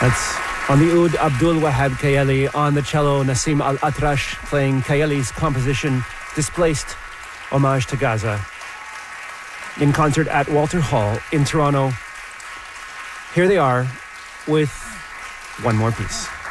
That's on the oud Abdul Wahab Kayali, on the cello Nasim Al-Atrash playing Kayali's composition Displaced, homage to Gaza, in concert at Walter Hall in Toronto. Here they are with one more piece.